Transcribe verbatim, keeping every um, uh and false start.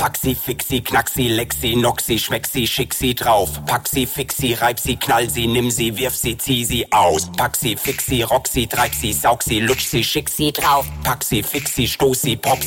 Fuck sie, fix sie, knack sie, leck sie, knock sie, schmeck sie, schick sie drauf. Pack sie, fix sie, reib sie, knall sie, nimm sie, wirf sie, zieh sie aus. Pack sie, fix sie, rock sie, treib sie, saug sie, lutsch sie, schick sie drauf. Pack sie, fix sie, stoß sie, pop